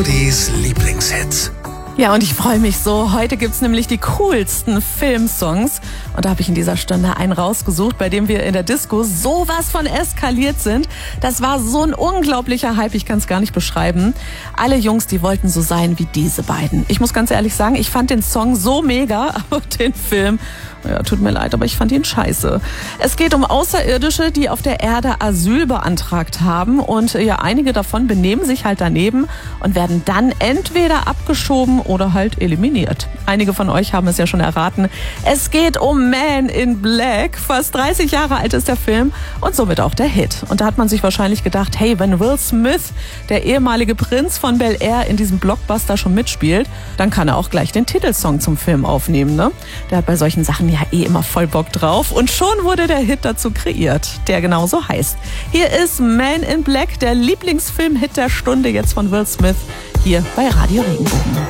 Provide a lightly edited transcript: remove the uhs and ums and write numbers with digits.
Die's Lieblingshits. Ja, und ich freue mich so. Heute gibt's nämlich die coolsten Filmsongs. Und da habe ich in dieser Stunde einen rausgesucht, bei dem wir in der Disco sowas von eskaliert sind. Das war so ein unglaublicher Hype, ich kann es gar nicht beschreiben. Alle Jungs, die wollten so sein wie diese beiden. Ich muss ganz ehrlich sagen, ich fand den Song so mega, aber den Film, ja, tut mir leid, aber ich fand ihn scheiße. Es geht um Außerirdische, die auf der Erde Asyl beantragt haben. Und ja, einige davon benehmen sich halt daneben und werden dann entweder abgeschoben oder halt eliminiert. Einige von euch haben es ja schon erraten. Es geht um Man in Black. Fast 30 Jahre alt ist der Film und somit auch der Hit. Und da hat man sich wahrscheinlich gedacht, hey, wenn Will Smith, der ehemalige Prinz von Bel-Air, in diesem Blockbuster schon mitspielt, dann kann er auch gleich den Titelsong zum Film aufnehmen, ne? Der hat bei solchen Sachen ja immer voll Bock drauf. Und schon wurde der Hit dazu kreiert, der genauso heißt. Hier ist Man in Black, der Lieblingsfilm-Hit der Stunde jetzt von Will Smith, hier bei Radio Regenbogen.